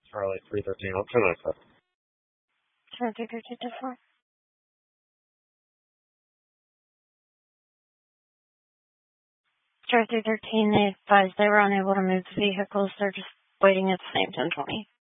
Charlie 313. I'll turn that up. Charlie 313. Charlie 313, they advised they were unable to move the vehicles. They're just waiting at the same 1020.